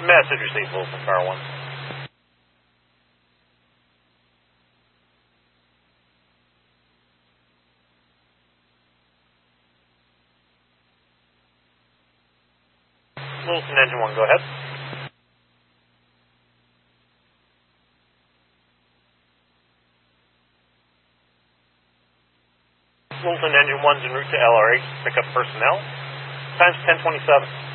Message received, Wilson, Car 1. Wilson, Engine 1, go ahead. Wilson, Engine 1's en route to LRH to pick up personnel. Time's 10:27.